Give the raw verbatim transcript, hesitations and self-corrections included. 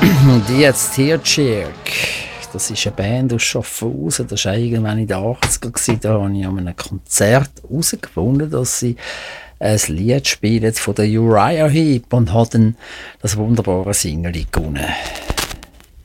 Und jetzt Tearjerk. Das ist eine Band aus Schaffhausen. Das war irgendwann in den achtziger. Da habe ich an einem Konzert herausgefunden, dass sie ein Lied spielen von der Uriah Heep und hat dann das wunderbare Single gewonnen.